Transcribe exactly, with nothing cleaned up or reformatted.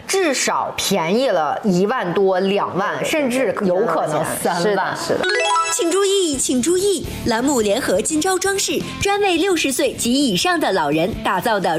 至少便宜了一万多、两万，甚至有可能三万。 是的。 请注意，请注意！栏目联合金招装饰，专为六十岁及以上的老人打造的